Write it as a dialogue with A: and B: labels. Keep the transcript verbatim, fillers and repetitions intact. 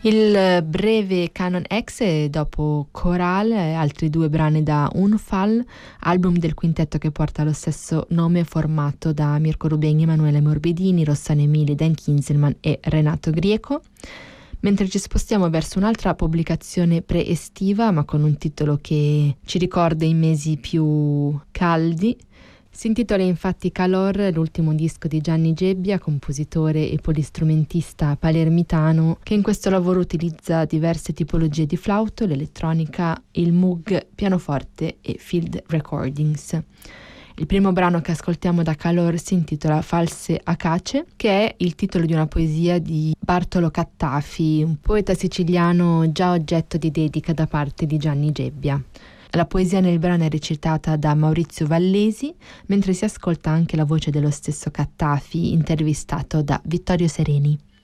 A: Il breve Canon X e dopo Coral, altri due brani da Unfall, album del quintetto che porta lo stesso nome, formato da Mirko Rubegni, Emanuele Morbidini, Rossana Emili, Dan Kinzelman e Renato Grieco. Mentre ci spostiamo verso un'altra pubblicazione pre-estiva, ma con un titolo che ci ricorda i mesi più caldi. Si intitola infatti Calor, l'ultimo disco di Gianni Gebbia, compositore e polistrumentista palermitano, che in questo lavoro utilizza diverse tipologie di flauto, l'elettronica, il Moog, pianoforte e field recordings. Il primo brano che ascoltiamo da Calor si intitola False Acace, che è il titolo di una poesia di Bartolo Cattafi, un poeta siciliano già oggetto di dedica da parte di Gianni Gebbia. La poesia nel brano è recitata da Maurizio Vallesi, mentre si ascolta anche la voce dello stesso Cattafi, intervistato da Vittorio Sereni.